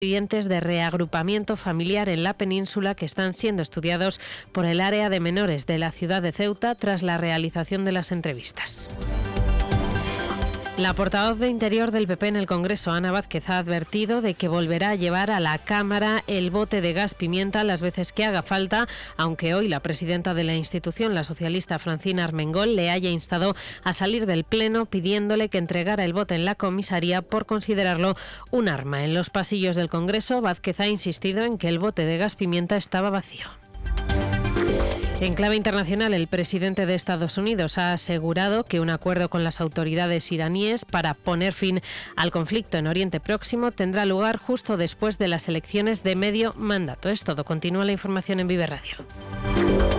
expedientes de reagrupamiento familiar en la península que están siendo estudiados por el área de menores de la ciudad de Ceuta tras la realización de las entrevistas. La portavoz de Interior del PP en el Congreso, Ana Vázquez, ha advertido de que volverá a llevar a la Cámara el bote de gas pimienta las veces que haga falta, aunque hoy la presidenta de la institución, la socialista Francina Armengol, le haya instado a salir del Pleno pidiéndole que entregara el bote en la comisaría por considerarlo un arma. En los pasillos del Congreso, Vázquez ha insistido en que el bote de gas pimienta estaba vacío. En clave internacional, el presidente de Estados Unidos ha asegurado que un acuerdo con las autoridades iraníes para poner fin al conflicto en Oriente Próximo tendrá lugar justo después de las elecciones de medio mandato. Es todo. Continúa la información en Vive Radio.